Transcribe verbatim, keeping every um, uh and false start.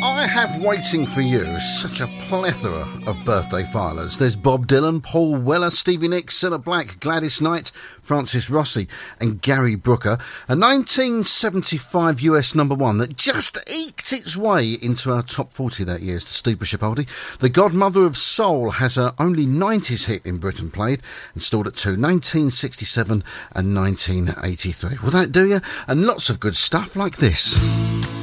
I have waiting for you such a plethora of birthday filers. There's Bob Dylan, Paul Weller, Stevie Nicks, Cilla Black, Gladys Knight, Francis Rossi and Gary Brooker. A nineteen seventy-five U S number one that just eked its way into our top forty that year is the Stu Bishop oldie. The Godmother of Soul has her only nineties hit in Britain played and stalled at two, nineteen sixty-seven and nineteen eighty-three. Will that do you? And lots of good stuff like this.